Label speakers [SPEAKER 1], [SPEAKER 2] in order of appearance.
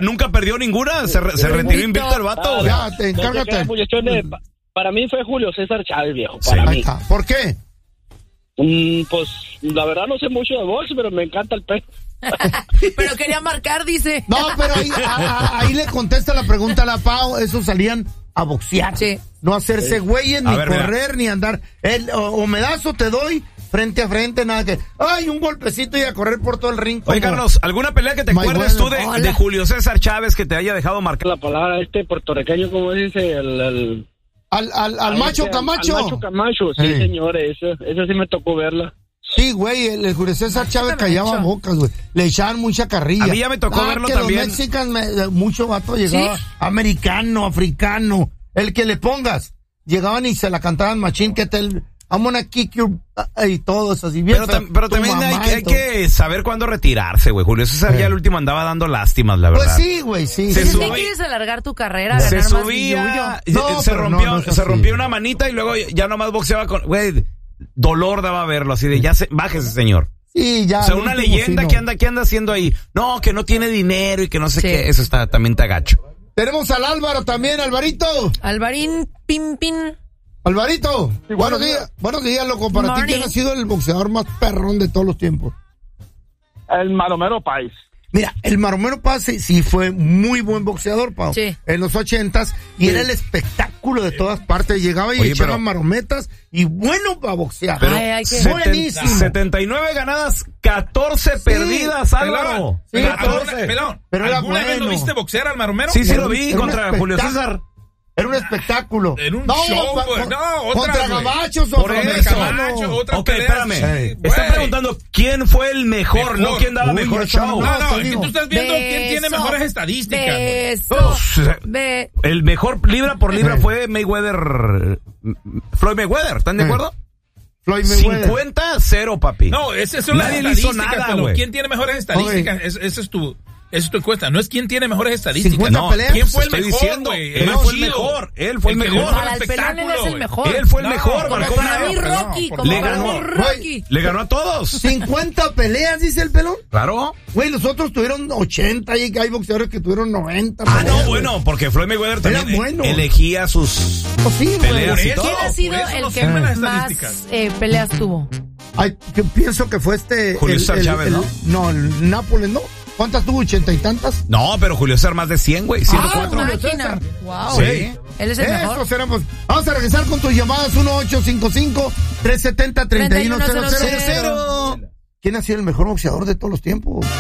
[SPEAKER 1] nunca perdió ninguna, se retiró invicto el vato.
[SPEAKER 2] Ya, encárgate.
[SPEAKER 3] Para mí fue Julio César Chávez, viejo, para mí.
[SPEAKER 2] ¿Por qué?
[SPEAKER 3] Pues, la verdad no sé mucho de box, pero me encanta el pelo.
[SPEAKER 4] Pero quería marcar, dice.
[SPEAKER 2] No, pero ahí le contesta la pregunta a la Pau, esos salían a boxear.
[SPEAKER 4] Sí.
[SPEAKER 2] No hacerse güeyes, ni correr, ni andar. O me das o te doy, frente a frente, nada que... ¡Ay, un golpecito y a correr por todo el ring!
[SPEAKER 1] Oye, Carlos, ¿alguna pelea que te acuerdes tú de Julio César Chávez que te haya dejado marcar?
[SPEAKER 3] La palabra puertorriqueño, ¿cómo dice?
[SPEAKER 2] Al Macho Camacho.
[SPEAKER 3] Al Macho Camacho, sí, señores, eso sí me tocó verla.
[SPEAKER 2] Sí, güey, el Julio César Chávez callaba bocas, güey. Le echaban mucha carrilla.
[SPEAKER 1] A mí ya me tocó verlo
[SPEAKER 2] que
[SPEAKER 1] también.
[SPEAKER 2] Los mexicanos, mucho vato llegaba, ¿sí? Americano, africano, el que le pongas. Llegaban y se la cantaban machín, que I'm gonna kick you, y todo eso así.
[SPEAKER 1] Pero también hay que saber cuándo retirarse, güey. Julio César ya el último andaba dando lástimas, la verdad.
[SPEAKER 2] Pues sí, güey, sí.
[SPEAKER 4] Si quieres alargar tu carrera, ganar
[SPEAKER 1] se subía, se rompió una manita y luego ya nomás boxeaba con... Güey, dolor daba verlo, así de bájese, señor.
[SPEAKER 2] Sí, ya.
[SPEAKER 1] O sea, una leyenda que anda haciendo ahí. No, que no tiene dinero y que no sé qué. Eso también está gacho.
[SPEAKER 2] Tenemos al Álvaro también, Alvarito.
[SPEAKER 4] Alvarín Pimpin.
[SPEAKER 2] Alvarito, sí, buenos días, loco. Para ti, ¿quién ha sido el boxeador más perrón de todos los tiempos?
[SPEAKER 3] El Maromero Páez.
[SPEAKER 2] Mira, el Maromero Páez sí fue muy buen boxeador, Pau.
[SPEAKER 4] Sí.
[SPEAKER 2] En los 80s, y era el espectáculo de todas partes. Llegaba y echaba marometas, y bueno para boxear.
[SPEAKER 1] Pero
[SPEAKER 2] buenísimo.
[SPEAKER 1] 79 ganadas, 14 perdidas, Álvaro.
[SPEAKER 5] Sí,
[SPEAKER 1] 14.
[SPEAKER 5] Pero ¿alguna vez lo viste boxear al Maromero?
[SPEAKER 1] Sí, lo vi contra Julio César.
[SPEAKER 2] Era un espectáculo.
[SPEAKER 5] En un show,
[SPEAKER 2] contra gabachos o
[SPEAKER 1] por eso.
[SPEAKER 5] Otra
[SPEAKER 1] pelea. Espérame. Está preguntando quién fue el mejor, no quién daba mejor show.
[SPEAKER 5] No, es que tú estás viendo quién tiene mejores estadísticas.
[SPEAKER 1] El mejor libra por libra fue Floyd Mayweather, ¿están de acuerdo?
[SPEAKER 2] Floyd Mayweather.
[SPEAKER 1] 50-0, papi.
[SPEAKER 5] No, esas son las estadísticas, pero ¿quién tiene mejores estadísticas? Esa es tu encuesta. No es quién tiene mejores estadísticas.
[SPEAKER 2] 50 peleas.
[SPEAKER 5] ¿Quién fue el mejor, güey?
[SPEAKER 1] Él fue el mejor. Él fue el mejor.
[SPEAKER 4] Para el pelón él es el mejor.
[SPEAKER 1] Él fue el mejor.
[SPEAKER 4] Para mí Rocky.
[SPEAKER 1] Le ganó a todos.
[SPEAKER 2] 50 peleas, dice el pelón.
[SPEAKER 1] Claro.
[SPEAKER 2] Güey, los otros tuvieron 80 y hay boxeadores que tuvieron 90.
[SPEAKER 1] Ah, no, bueno, porque Floyd Mayweather también elegía sus peleas y todo.
[SPEAKER 4] ¿Quién ha sido el que más peleas tuvo?
[SPEAKER 2] Ay, yo pienso que fue
[SPEAKER 1] Julio César Chávez, ¿no?
[SPEAKER 2] No, el Nápoles, ¿no? ¿Cuántas tuvo? ¿80 y tantas?
[SPEAKER 1] No, pero Julio César más de 100, güey. 104.
[SPEAKER 4] Máquina. Wow.
[SPEAKER 1] Sí.
[SPEAKER 4] Él es el mejor.
[SPEAKER 2] Vamos a regresar con tus llamadas 1855-370-3100. ¿Quién ha sido el mejor boxeador de todos los tiempos?